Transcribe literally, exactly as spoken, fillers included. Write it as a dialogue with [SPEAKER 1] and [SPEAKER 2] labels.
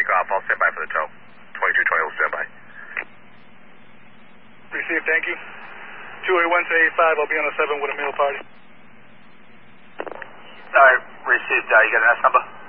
[SPEAKER 1] takeoff. I'll stand by for the tow. twenty-two twenty will stand by.
[SPEAKER 2] Received, thank you. two eight one to eighty-five, I'll be on a seven with a meal party.
[SPEAKER 1] Alright, received. Uh, you got an S number?